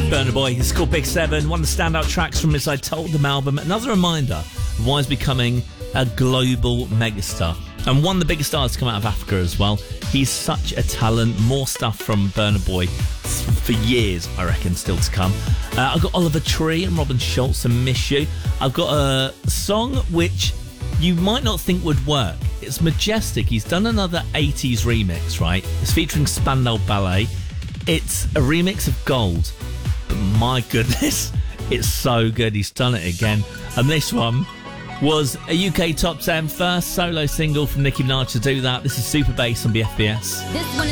Burna Boy, it's called Big Seven, one of the standout tracks from his I Told Them album. Another reminder of why he's becoming a global megastar. And one of the biggest stars to come out of Africa as well. He's such a talent. More stuff from Burna Boy for years, I reckon, still to come. I've got Oliver Tree and Robin Schulz and Miss You. I've got a song which you might not think would work. It's majestic. He's done another 80s remix, right? It's featuring Spandau Ballet. It's a remix of Gold. But my goodness, it's so good. He's done it again. And this one was a UK top 10 first solo single from Nicki Minaj to do that. This is Super Bass on BFBS. This one